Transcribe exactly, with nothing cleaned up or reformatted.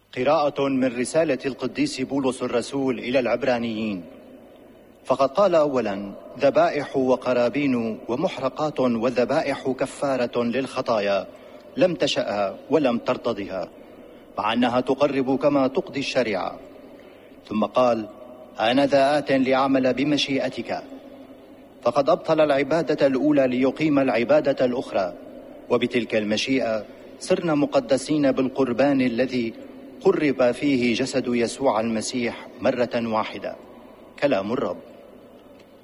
قراءة من رسالة القديس بولس الرسول إلى العبرانيين. فقد قال أولا: ذبائح وقرابين ومحرقات وذبائح كفارة للخطايا لم تشأها ولم ترتضها، مع أنها تقرب كما تقضي الشريعة. ثم قال: أنا ذا آت لأعمل بمشيئتك. فقد أبطل العبادة الأولى ليقيم العبادة الأخرى، وبتلك المشيئة صرنا مقدسين بالقربان الذي قرب فيه جسد يسوع المسيح مرة واحدة. كلام الرب.